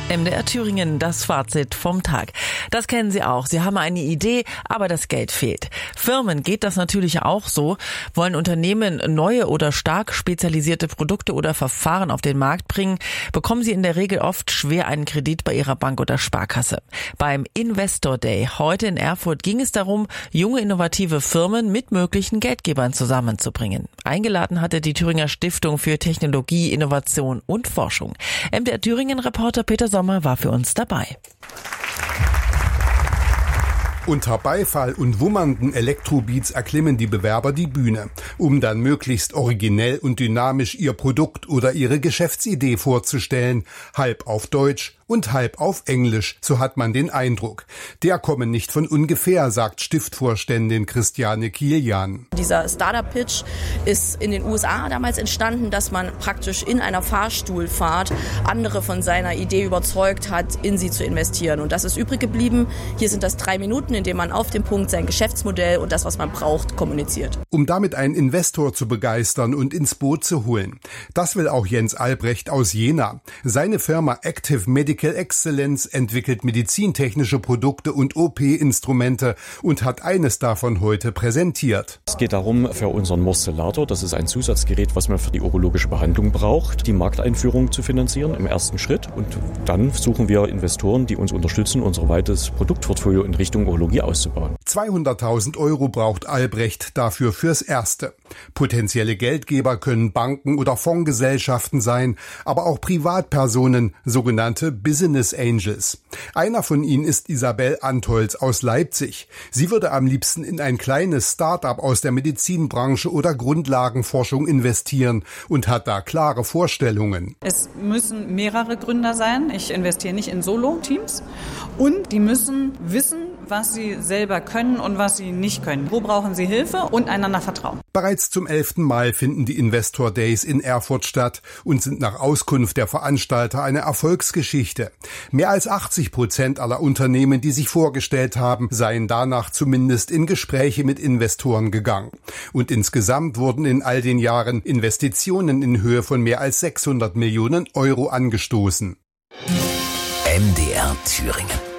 MDR Thüringen, das Fazit vom Tag. Das kennen Sie auch. Sie haben eine Idee, aber das Geld fehlt. Firmen geht das natürlich auch so. Wollen Unternehmen neue oder stark spezialisierte Produkte oder Verfahren auf den Markt bringen, bekommen sie in der Regel oft schwer einen Kredit bei ihrer Bank oder Sparkasse. Beim Investor Day heute in Erfurt ging es darum, junge innovative Firmen mit möglichen Geldgebern zusammenzubringen. Eingeladen hatte die Thüringer Stiftung für Technologie, Innovation und Forschung. MDR Thüringen-Reporter Peter Sommer war für uns dabei. Unter Beifall und wummernden Elektrobeats erklimmen die Bewerber die Bühne, um dann möglichst originell und dynamisch ihr Produkt oder ihre Geschäftsidee vorzustellen, halb auf Deutsch und halb auf Englisch, so hat man den Eindruck. Der kommen nicht von ungefähr, sagt Stiftvorständin Christiane Kilian. Dieser Startup-Pitch ist in den USA damals entstanden, dass man praktisch in einer Fahrstuhlfahrt andere von seiner Idee überzeugt hat, in sie zu investieren. Und das ist übrig geblieben. Hier sind das 3 Minuten, in denen man auf dem Punkt sein Geschäftsmodell und das, was man braucht, kommuniziert. Um damit einen Investor zu begeistern und ins Boot zu holen. Das will auch Jens Albrecht aus Jena. Seine Firma Active Medical Excellence entwickelt medizintechnische Produkte und OP-Instrumente und hat eines davon heute präsentiert. Es geht darum, für unseren Morcellator, das ist ein Zusatzgerät, was man für die urologische Behandlung braucht, die Markteinführung zu finanzieren im ersten Schritt. Und dann suchen wir Investoren, die uns unterstützen, unser weites Produktportfolio in Richtung Urologie auszubauen. 200.000 € braucht Albrecht dafür fürs Erste. Potenzielle Geldgeber können Banken oder Fondsgesellschaften sein, aber auch Privatpersonen, sogenannte Business Angels. Einer von ihnen ist Isabel Antholz aus Leipzig. Sie würde am liebsten in ein kleines Start-up aus der Medizinbranche oder Grundlagenforschung investieren und hat da klare Vorstellungen. Es müssen mehrere Gründer sein. Ich investiere nicht in Solo-Teams. Und die müssen wissen, was sie selber können und was sie nicht können. Wo brauchen sie Hilfe und einander vertrauen. Bereits zum 11. Mal finden die Investor Days in Erfurt statt und sind nach Auskunft der Veranstalter eine Erfolgsgeschichte. Mehr als 80% aller Unternehmen, die sich vorgestellt haben, seien danach zumindest in Gespräche mit Investoren gegangen. Und insgesamt wurden in all den Jahren Investitionen in Höhe von mehr als 600 Millionen € angestoßen. MDR Thüringen.